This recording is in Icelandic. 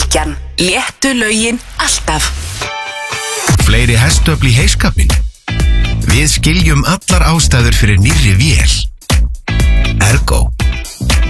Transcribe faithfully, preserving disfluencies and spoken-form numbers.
Bylgjan, léttu lögin alltaf. Fleiri hestöfl í heyskapinn. Við skiljum allar ástæður fyrir nýrri vél. Ergo.